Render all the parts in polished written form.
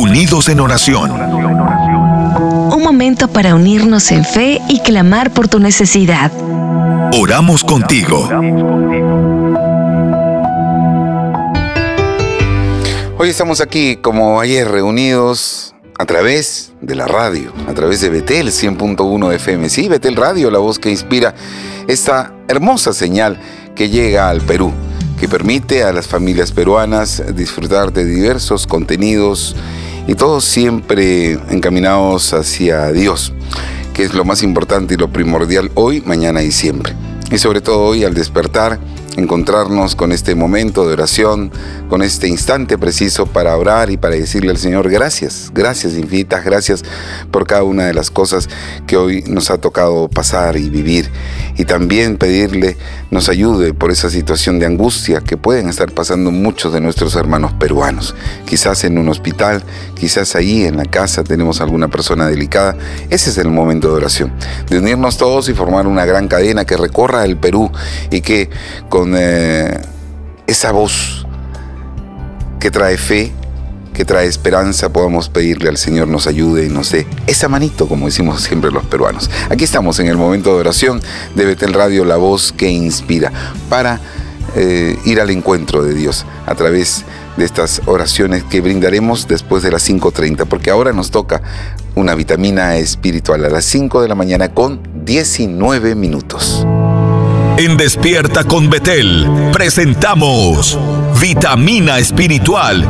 Unidos en oración. Un momento para unirnos en fe y clamar por tu necesidad. Oramos contigo. Hoy estamos aquí como ayer reunidos a través de la radio, a través de Betel 100.1 FM. Sí, Betel Radio, la voz que inspira esta hermosa señal que llega al Perú, que permite a las familias peruanas disfrutar de diversos contenidos y todos siempre encaminados hacia Dios, que es lo más importante y lo primordial hoy, mañana y siempre. Y sobre todo hoy al despertar, encontrarnos con este momento de oración, con este instante preciso para orar y para decirle al Señor gracias, gracias infinitas, gracias por cada una de las cosas que hoy nos ha tocado pasar y vivir. Y también pedirle nos ayude por esa situación de angustia que pueden estar pasando muchos de nuestros hermanos peruanos. Quizás en un hospital, quizás ahí en la casa tenemos alguna persona delicada. Ese es el momento de oración, de unirnos todos y formar una gran cadena que recorra el Perú y que con esa voz que trae fe, que trae esperanza, podamos pedirle al Señor nos ayude y nos dé esa manito, como decimos siempre los peruanos. Aquí estamos en el momento de oración de Betel Radio, la voz que inspira, para ir al encuentro de Dios a través de estas oraciones que brindaremos después de las 5:30, porque ahora nos toca una vitamina espiritual a las 5 de la mañana con 19 minutos. En Despierta con Betel presentamos Vitamina Espiritual.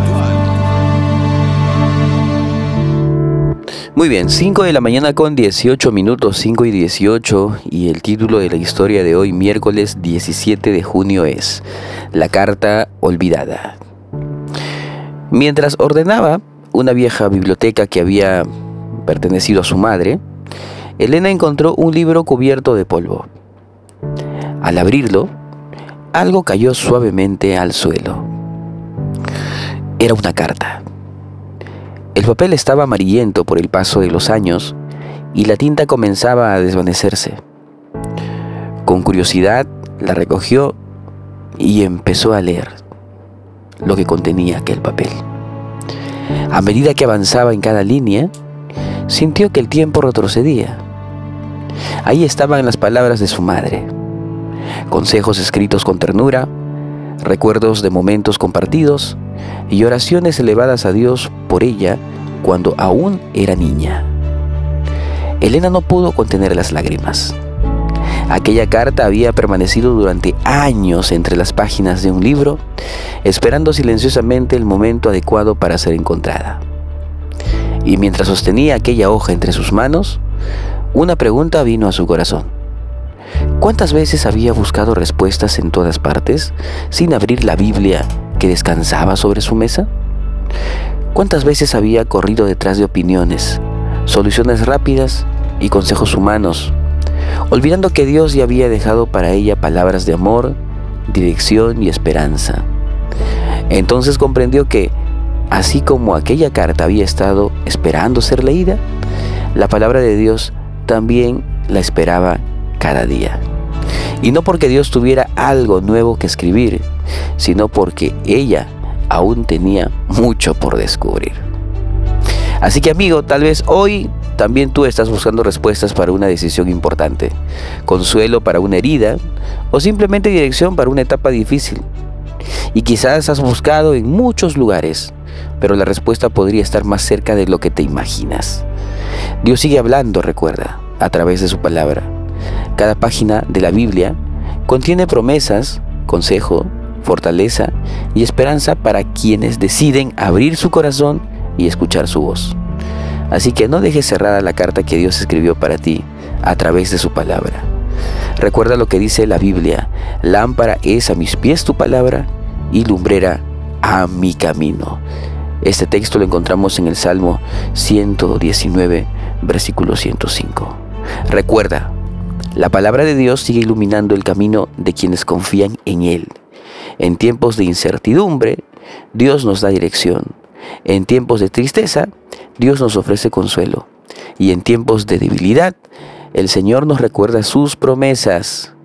Muy bien, 5 de la mañana con 18 minutos, 5 y 18, y el título de la historia de hoy, miércoles 17 de junio, es La Carta Olvidada. Mientras ordenaba una vieja biblioteca que había pertenecido a su madre, Elena encontró un libro cubierto de polvo. Al abrirlo, algo cayó suavemente al suelo. Era una carta. El papel estaba amarillento por el paso de los años y la tinta comenzaba a desvanecerse. Con curiosidad, la recogió y empezó a leer lo que contenía aquel papel. A medida que avanzaba en cada línea, sintió que el tiempo retrocedía. Ahí estaban las palabras de su madre. Consejos escritos con ternura, recuerdos de momentos compartidos y oraciones elevadas a Dios por ella cuando aún era niña. Elena no pudo contener las lágrimas. Aquella carta había permanecido durante años entre las páginas de un libro, esperando silenciosamente el momento adecuado para ser encontrada. Y mientras sostenía aquella hoja entre sus manos, una pregunta vino a su corazón. ¿Cuántas veces había buscado respuestas en todas partes sin abrir la Biblia que descansaba sobre su mesa? ¿Cuántas veces había corrido detrás de opiniones, soluciones rápidas y consejos humanos, olvidando que Dios ya había dejado para ella palabras de amor, dirección y esperanza? Entonces comprendió que, así como aquella carta había estado esperando ser leída, la palabra de Dios también la esperaba cada día. Y no porque Dios tuviera algo nuevo que escribir, sino porque ella aún tenía mucho por descubrir. Así que, amigo, tal vez hoy también tú estás buscando respuestas para una decisión importante, consuelo para una herida o simplemente dirección para una etapa difícil. Y quizás has buscado en muchos lugares, pero la respuesta podría estar más cerca de lo que te imaginas. Dios sigue hablando, recuerda, a través de su palabra. Cada página de la Biblia contiene promesas, consejo, fortaleza y esperanza para quienes deciden abrir su corazón y escuchar su voz. Así que no dejes cerrada la carta que Dios escribió para ti a través de su palabra. Recuerda lo que dice la Biblia: lámpara es a mis pies tu palabra y lumbrera a mi camino. Este texto lo encontramos en el Salmo 119, versículo 105. Recuerda, la palabra de Dios sigue iluminando el camino de quienes confían en Él. En tiempos de incertidumbre, Dios nos da dirección. En tiempos de tristeza, Dios nos ofrece consuelo. Y en tiempos de debilidad, el Señor nos recuerda sus promesas.